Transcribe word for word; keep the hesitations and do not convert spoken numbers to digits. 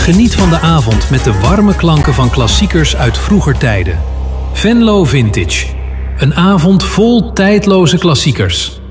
Geniet van de avond met de warme klanken van klassiekers uit vroeger tijden. Venlo Vintage. Een avond vol tijdloze klassiekers.